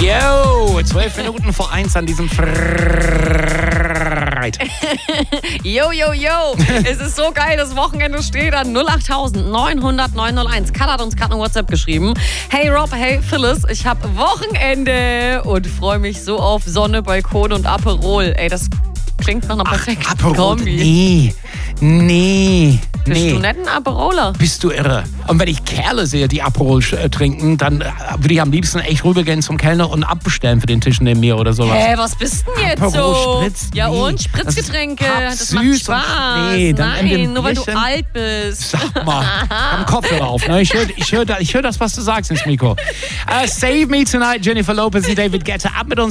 Yo, 12 Minuten vor 1 an diesem Freitag. Yo. Es ist so geil, das Wochenende steht an. 08900 901. Kat hat uns gerade eine WhatsApp geschrieben. Hey Rob, hey Phyllis, ich habe Wochenende und freue mich so auf Sonne, Balkon und Aperol. Ey, das klingt nach einer perfekten Aperol, Kombi. Nee. Bist du nicht ein Aperoler? Bist du irre? Und wenn ich Kerle sehe, die Aperol trinken, dann würde ich am liebsten echt rübergehen zum Kellner und abbestellen für den Tisch neben mir oder sowas. Hä, was bist denn jetzt Aperol so? Spritz, Ja nee. und? Spritzgetränke, das macht süß Spaß. Nee, dann Nein, nur weil du Bierchen. alt bist. Sag mal, am Kopfhörer auf. Ne? Ich hör das, was du sagst ins Mikro. Save Me Tonight, Jennifer Lopez und David Guetta. Ab mit uns.